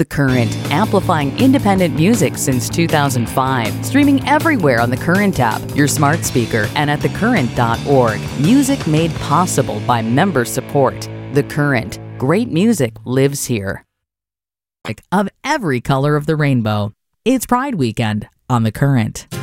The Current, amplifying independent music since 2005. Streaming everywhere on the Current app, your smart speaker, and at thecurrent.org. Music made possible by member support. The Current. Great music lives here. Of every color of the rainbow. It's Pride Weekend on The Current.